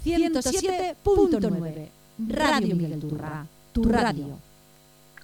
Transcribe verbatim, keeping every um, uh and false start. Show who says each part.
Speaker 1: ciento siete punto nueve. Radio Miguel Turra, tu radio.